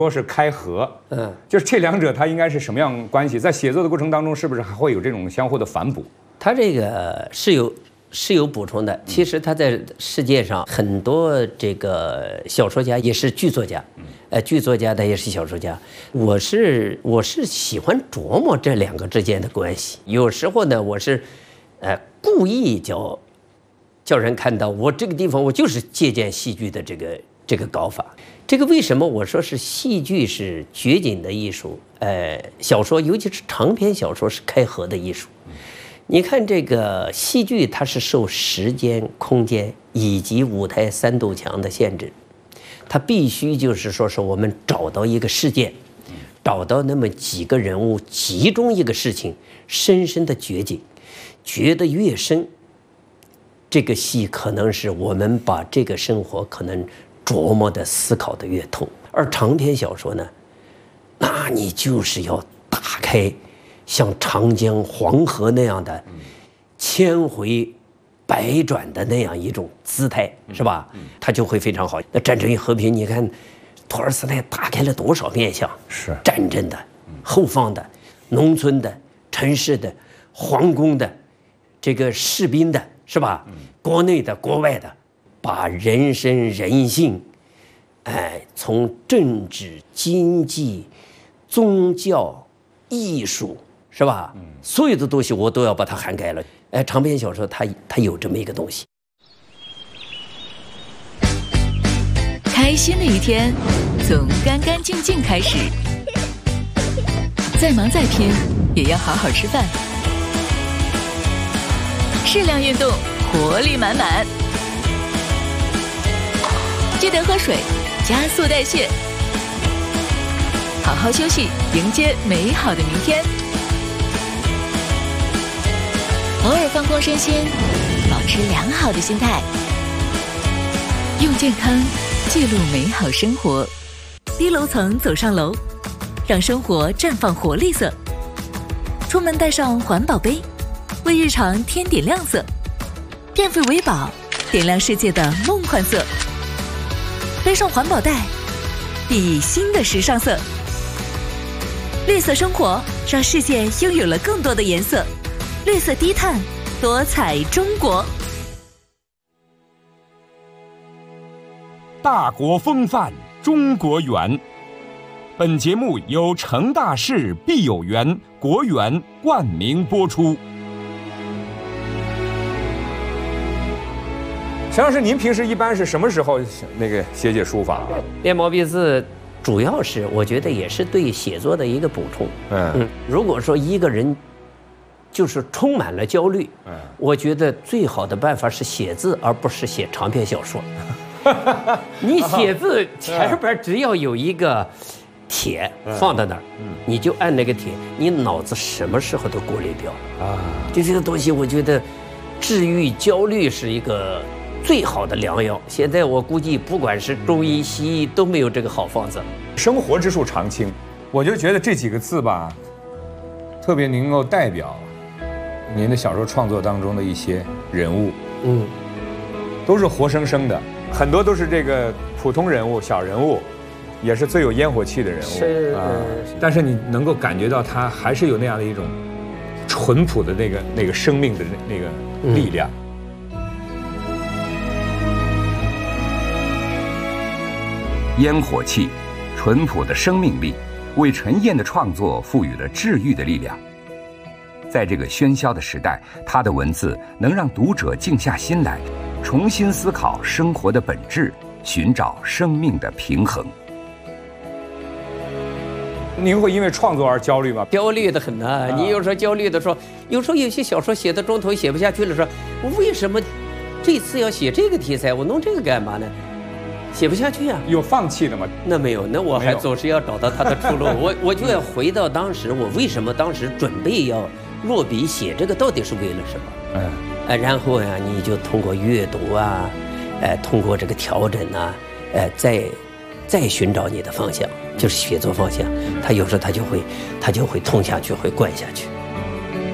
说是开合，就是这两者它应该是什么样关系？在写作的过程当中，是不是还会有这种相互的反哺？ 它这个是有补充的。其实它在世界上很多这个小说家也是剧作家，剧作家他也是小说家。我是喜欢琢磨这两个之间的关系。有时候呢，我是故意叫人看到我这个地方，我就是借鉴戏剧的这个搞法。这个为什么我说是戏剧是绝景的艺术？小说尤其是长篇小说是开合的艺术。你看这个戏剧，它是受时间、空间以及舞台三堵墙的限制，它必须就是说是我们找到一个事件，找到那么几个人物，集中一个事情，深深的掘景，掘得越深，这个戏可能是我们把这个生活可能琢磨的思考的越透。而长篇小说呢，那你就是要打开像长江黄河那样的千回百转的那样一种姿态，是吧？它就会非常好。那战争与和平，你看托尔斯泰打开了多少面向？ 是战争的、后方的、农村的、城市的、皇宫的、这个士兵的，是吧？国内的、国外的，把人生人性，从政治、经济、宗教、艺术，是吧？所有的东西我都要把它涵盖了。长篇小说它有这么一个东西。 开心的一天从干干净净开始，再忙再拼也要好好吃饭，适量运动，活力满满。记得喝水，加速代谢，好好休息，迎接美好的明天。偶尔放空身心，保持良好的心态，用健康记录美好生活。低楼层走上楼，让生活绽放活力色。出门带上环保杯，为日常添点亮色。电费为宝，点亮世界的梦幻色。背上环保袋，熠熠新的时尚色。绿色生活，让世界拥有了更多的颜色。绿色低碳，多彩中国。 大国风范，中国园。本节目由成大事必有园国园冠名播出。 陈老师，您平时一般是什么时候那个写书法？ 练毛笔字，主要是我觉得也是对写作的一个补充。如果说一个人就是充满了焦虑，我觉得最好的办法是写字，而不是写长篇小说。你写字前边只要有一个铁放在那儿，你就按那个铁，你脑子什么时候都过滤掉了。就这个东西，我觉得治愈焦虑是一个最好的良药。现在我估计，不管是中医西医都没有这个好方子。 生活之树常青，我就觉得这几个字吧，特别能够代表您的小说创作当中的一些人物，都是活生生的，很多都是这个普通人物、小人物，也是最有烟火气的人物。 是但是你能够感觉到他还是有那样的一种淳朴的那个生命的那个力量。 烟火气，淳朴的生命力，为陈燕的创作赋予了治愈的力量。在这个喧嚣的时代，他的文字能让读者静下心来，重新思考生活的本质，寻找生命的平衡。 您会因为创作而焦虑吗？ 焦虑的很呐！你有时候焦虑的说，有时候有些小说写到中途写不下去了，说我为什么这次要写这个题材？我弄这个干嘛呢？写不下去啊！ 有放弃的吗？ 那没有，那我还总是要找到它的出路。我就要回到当时，我为什么当时准备要落笔写这个，到底是为了什么？然后呀，你就通过阅读啊，通过这个调整啊，再寻找你的方向，就是写作方向。他有时候他就会痛下去，会灌下去。